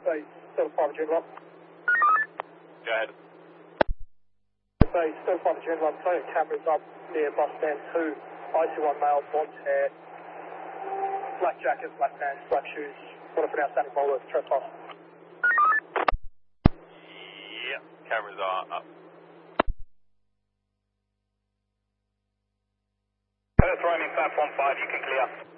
Say, still 5 June Lock. Go ahead. Say, still 5 June Lock. Turning cameras up near bus stand 2. IC1 male, blonde hair, black jacket, black pants, black shoes. What if an outstanding bowler, trespass? Yep, cameras are up. Perth roaming platform 5, you can clear.